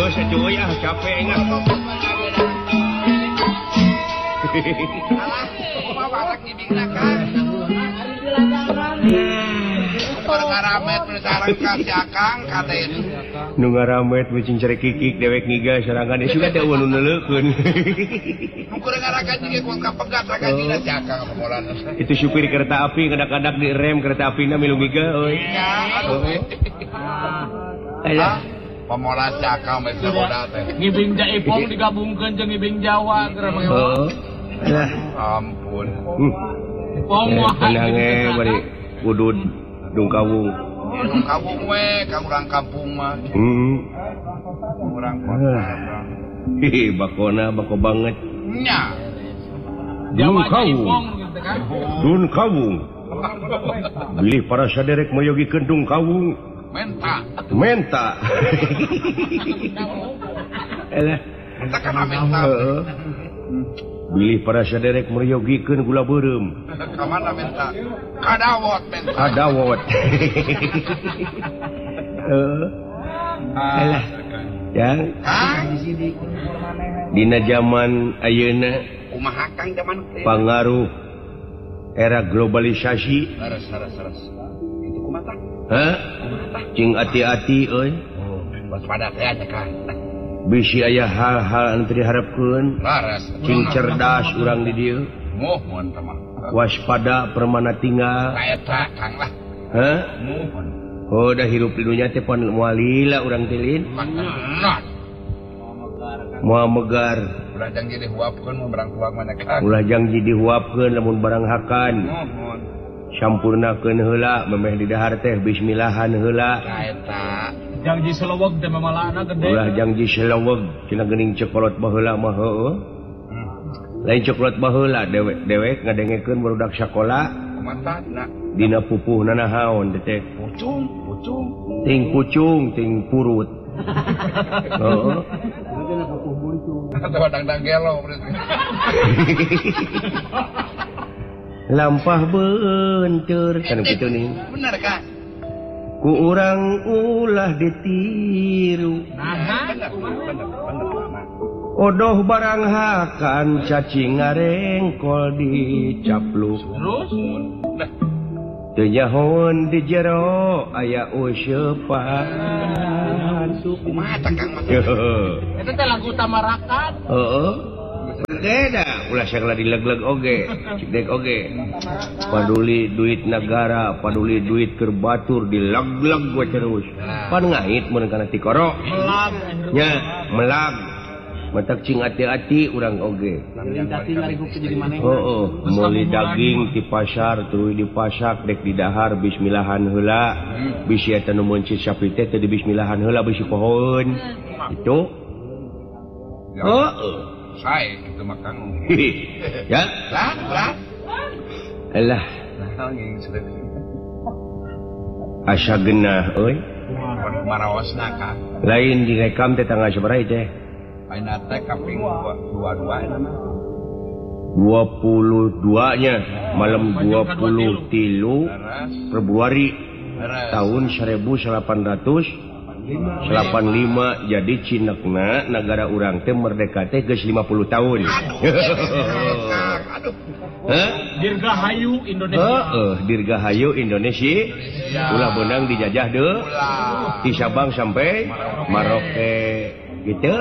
geus cuy capek ingat. Alah, barak dibingna kan. Ngaramet sareng ka si Akang katen. Nu ngaramet beucing cerek kikik dewek ngiga sarangan sudah teh nu neuleukeun. Ukur ngarakan jeung ku kapegat rakan dina si Akang pemolan. Itu supir kereta api kadak-kadak di rem kereta apina milu ngiga euy. Ya, aduh. Alah. Pemola si Akang mah saboda teh. Ngibing Jaipong digabungkeun jeung ngibing Jawa geura mah. Alah. Ampun. Pomoh tenang bari udud dung kawung. Dung kawung we ka urang kampung mah. Urang kota. Bakona bako banget. Nya. Dung kawung. Dun kawung. Bilih para saderek mayogikeun dung kawung. Menta. Elah. Menta kana menta. Bilih para saderek mayogikeun gula beureum. Ka mana menta? Kadawot menta. Kadawot. Elah. Yang dina zaman ayeuna kumaha Kang zaman pangaruh era globalisasi. Saras. Itu kumaha? Hah? Cing ati-ati euy. Waspada teh aja Kang. Bisi aya hal-hal anu teu diharapkeun. Laras. Cing cerdas urang di dieu. Mohon mah. Waspada permana tinggal. Eta Kang lah. Hah? Mohon. Oh dah hirup di dunia teh pan moal lila urang teh lin. Nah. Moal megar. Ulah janji dihuapkeun mun barang tuang mana Kang. Ulah janji dihuapkeun lamun barang hakan. Mohon. Sampurnakeun heula memeh di dahar teh bismillahan heula. Eta. Janji seleweg teh mamalana gede. Ulah janji seleweg cenah geuning cokolot baheula mah heueuh. Lain cokolot baheula dewek ngadengekeun barudak sakola. Kumaha na? Dina pupuhna nahaon teh? Pucung. Ting pucung, ting purut. Heeh. Atau dang gelo berarti. Lampah beunteur kana kitu nih. Bener Kang. Ku urang ulah ditiru. Bener. Odoh barang hakan cacing ngarengkol dicapluk. Terus Teu nyahoan di jero aya useupan. Kumaha Kang mah? eta teh lagu tamarakan. Heeh. Beda, ulah sagala dileg-leg oge, cik oge. Paduli duit negara, paduli duit keur batur dileg-leg we terus. Pan ngait mun kana ti koro. Melag. Nya, melag. Matak cing ati-ati urang oge. Tati ngarigup jadi maneh. Heeh, meuli daging ti pasar tuluy dipasak dek di dahar bismillahan heula. Bisi eta nu muncit sapi teh teu di bismillahan heula bisi pohon. Itu. Heeh. Sae kitu mah Kang. Ya. Lah. Alah, asa genah euy. Maraosna Kang. Lain direkam teh tanggal sabaraha teh? Ayeuna teh kaping 22 eta mah. 22-nya malam 23 Februari tahun 1885 jadi Cinekna negara urang teh merdeka teh geus 50 tahun. Dirgahayu Indonesia. Dirgahayu Indonesia. Ulah beunang dijajah deui. Ti Sabang sampai Maroke gitu.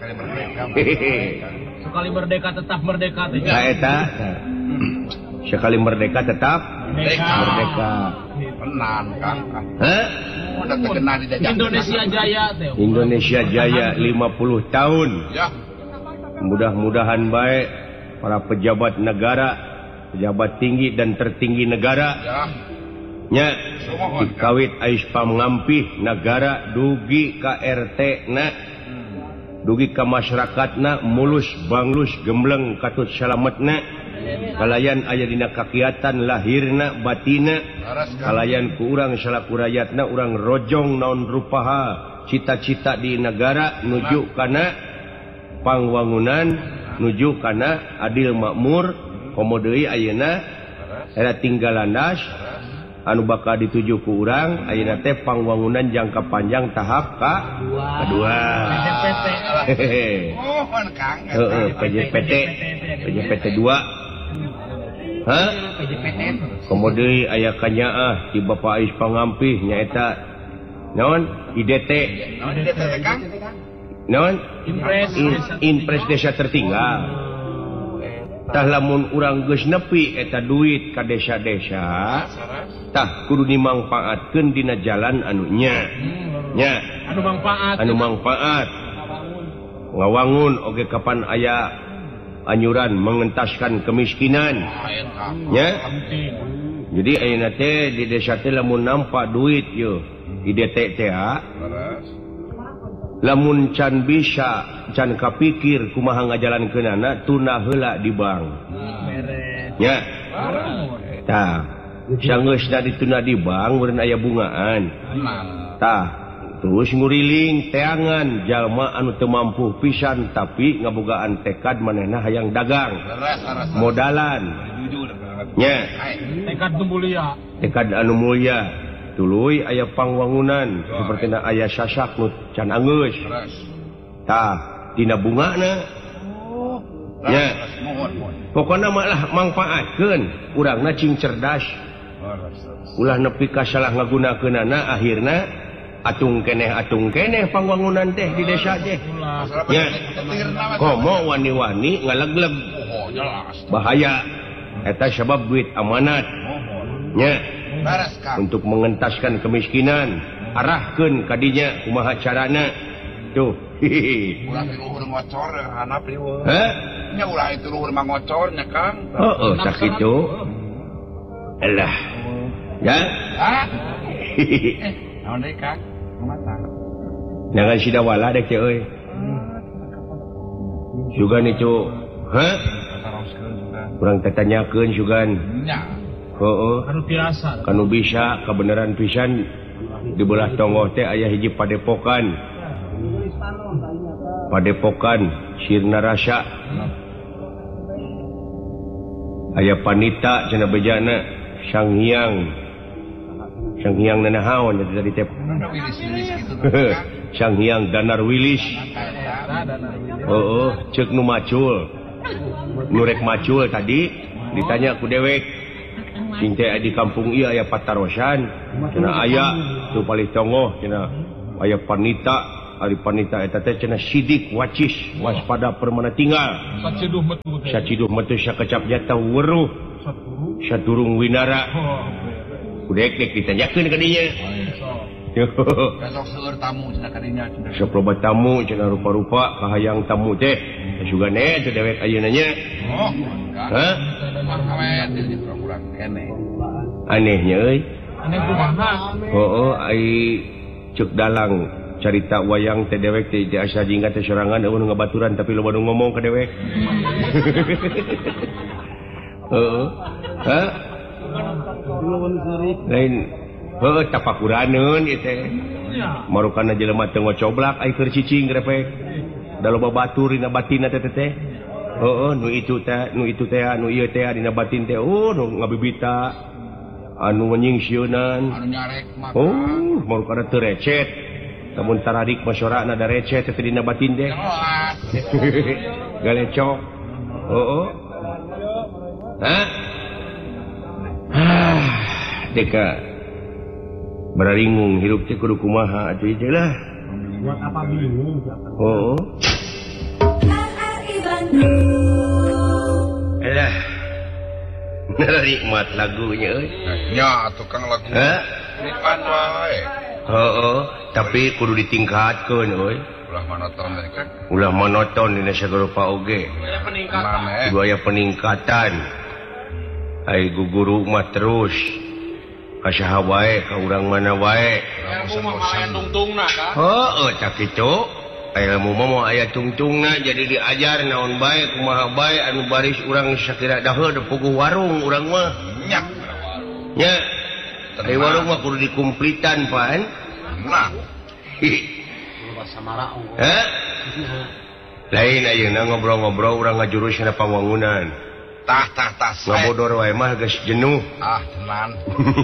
Sekali merdeka tetap merdeka teh. Eta. Sekali merdeka tetap merdeka. Tenan Kang. Hah? Udah terkenal di jajah. Indonesia Jaya teh. Indonesia Jaya 50 tahun. Ya. Mudah-mudahan baik para pejabat negara, pejabat tinggi dan tertinggi negara. Ya. Nya dikawit ais pangampih negara dugi ka RT na dugi ka masyarakatna mulus banglus gembleng katut salametna kalayan aya dina kakiatan lahirna batina kalayan ku urang salaku rakyatna urang rojong naon rupaha cita-cita di negara nuju kana pangwangunan nuju kana adil makmur komo deui ayeuna era tinggal landas anu bakal dituju ku urang ayeuna teh pangwangunan jangka panjang tahap kedua. Oh, Kang. PJPT 2. Hah? Kemudian aya kanyaah di Bapak Ais Pangampih nyaeta naon IDT. Naon IDT Kang? Naon? Impres Desa Tertinggal. Tah lamun urang geus nepi eta duit ka desa-desa, tah kudu dimangpaatkeun dina jalan anu nya. Nya. Anu mangpaat. Ngawangun oge kapan aya anyuran mengentaskan kemiskinan. Nya. Jadi ayeuna teh di desa teh lamun nampa duit yo IDT teh lamun can bisa can kapikir kumaha ngajalankeunana tuna heula di bank. Nya. Tah, sanggeusna dituna di bank meureun aya bungaan. Tah, terus nguriling teangan jalma anu teu mampu pisan tapi ngabogaan tekad manehna hayang dagang. Modalan. Nya. Tekad mulia. Tekad anu mulia. Tuluy aya pangwangunan sapertina aya sasak nu can anggeus. Tah, dina bungana. Nya. Pokona malah mangpaatkeun urangna cing cerdas. Ulah nepi ka salah ngagunakeunana akhirna atung keneh pangwangunan teh di desa teh. Nya. Komo wani-wani ngalegleg. Bahaya. Eta sabab duit amanat. Nya. Untuk mengentaskan kemiskinan arahkeun ka dinya kumaha carana tuh ulah luhur ngocor hanap ieu heh nya ulah itu luhur mangocor nya Kang heeh sakitu alah ya naon deui Kang kumaha jangan sidawala dek teh euy sugan itu heh urang teh tanyakeun sugan nya. Kanu bisa kebenaran pisan di belah tongoh teh aya hiji padepokan sirna rasa aya panita cenah bejana Sang Hyang nanahaon eta tadi teh Sang Hyang Danar Wilis ceuk nu macul nu rek macul tadi ditanya ku dewek cing teh di kampung ieu aya patarosan cenah aya tu palih tongoh cenah aya panita ari panita eta teh cenah sidik wacis waspada permana tinggal saciduh metu sakecap jata weruh sadurung winara kudek ditanyakeun ka dinya besok seueur tamu cenah ka dinya sok loba tamu cenah rupa-rupa kahayang tamu teh sugane teh dewek ayeuna nya hah anehnya euy aneh kumaha ai ceuk dalang carita wayang teh dewek teh asa jingga teh sorangan eueuh ngabaturan tapi loba nu ngomong ka dewek ha lain tapakuraneun ieu teh marukana jelema teu ngocoblak ai keur cicing grepek da loba batur dina batinna teh nu itu teh nu ieu teh dina batin teh nu ngabibita anu nyingsieunan anu nyarek mah marukana teu recet lamun tararik masyarakat ada recet teh dina batin teh galecok deka bararingung hirup teh kudu kumaha atuh ieu lah buat apa bingung Alah, nikmat lagunya euy. Nya tukang lagu. Nikmat wae. Tapi kudu ditingkatkeun euy. Ulah monoton teh kan. Ulah monoton dina sagorupa oge. Kudu aya peningkatan. Ai guguru mah terus ka saha wae, ka urang mana wae. Ilmu mah aya tungtungna kan. Tak kitu. Ilmu mah aya tungtungna jadi diajar naon bae kumaha bae anu baris urang sakira daheul puguh warung urang mah. Nya. Ai warung mah kudu dikumplitan pan. Nah. Lain ayeuna ngobrol-ngobrol urang ngajurus kana pangwangunan. ngabodor wae mah geus jenuh. Tenan.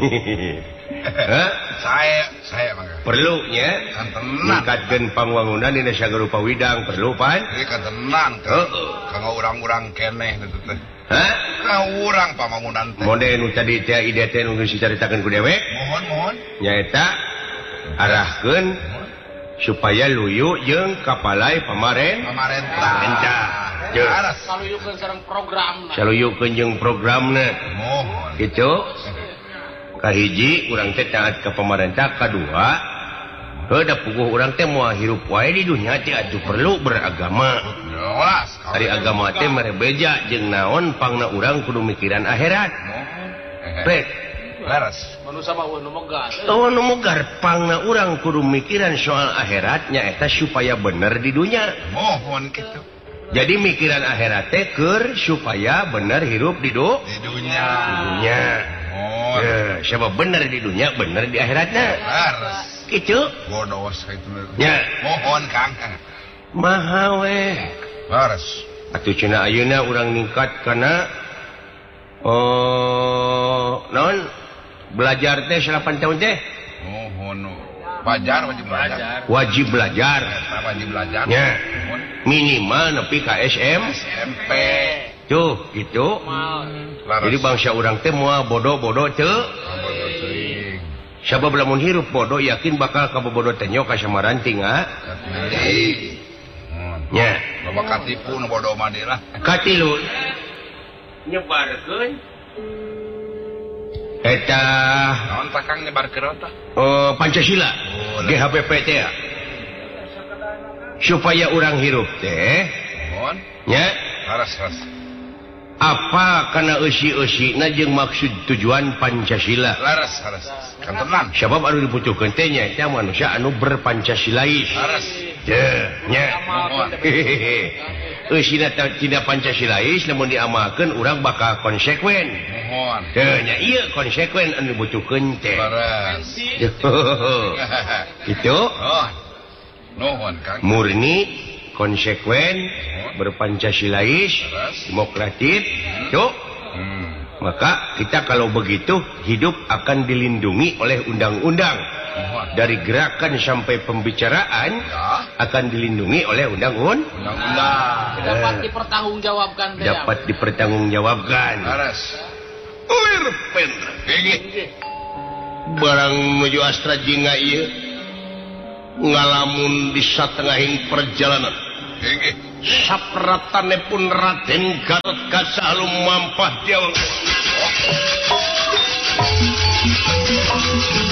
Saya mangga. Perlu nya. Kan tenan. Ningkatkeun pangwangunan dina sagala rupa widang perlu pan. Ieu kan tenan. Kanggo urang-urang keneh kitu teh. Kanggo urang pambangunan teh. Mode nu tadi teh ide teh nu geus dicaritakeun ku dewek. Mohon. Nyaeta arahkeun supaya luyu jeung kapalai pamarentah. Saluyukeun sareng programna. Saluyukeun jeung programna. Mohon. Kitu. Kahiji urang teh taat ka pamarentah, kadua heuda puguh urang teh moal hirup wae di dunya teh atuh perlu beragama. Jelas. Ari agama teh mere beja jeung naon pangna urang kudu mikiran akhirat. Pek. Laras. Manusia mah nu megar. Nu megar pangna urang kudu mikiran soal akhirat nyaeta supaya bener di dunya. Mohon kitu. Jadi mikiran akhirat teh keur supaya bener hirup di dunya. Di dunya. Ya, siapa bener di dunya, bener di akhiratnya. Laras. Kitu. Bodos kitu. Ya. Mohon Kang. Maha we. Laras. Atuh cenah ayeuna urang ningkat kana naon belajar teh 8 tahun teh. Mohon. Wajib belajar. Wajib belajar. Wajib belajar. Ya. Minimal nepi ka SMP. Tuh, gitu. Jadi bangsa urang teh moal bodoh-bodoh teu. Sabab lamun hirup bodoh yakin bakal kabobodoh teh nya ka samaranting nya. Loba katipu nu bodoh mah lah. Katilu nyebarkeun eta naon tah Kang nyebarkeun tah? Pancasila. GHPP teh. Supaya urang hirup teh. Mohon. Nya. Laras. Apa kana eusi-eusina jeung maksud tujuan Pancasila. Laras. Kan tenan. Sabab anu dibutuhkeun teh nyaeta manusia anu berpancasilais. Laras. Nya. Eusina tidak Pancasilais lamun diamalkeun urang bakal konsekuen. Mohon. Nya ieu konsekuen anu dibutuhkeun teh. Laras. Kitu. Nuhun Kang. Murni konsekuen berpancasilais demokratis tuh maka kita kalau begitu hidup akan dilindungi oleh undang-undang dari gerakan sampai pembicaraan akan dilindungi oleh undang-undang dapat dipertanggungjawabkan dapat dipertanggungjawabkan lir pendra barang menuju Astra Jingga ieu ngalamun di satengahing perjalanan sapratane pun Raden Gatot Kaca mampah diawang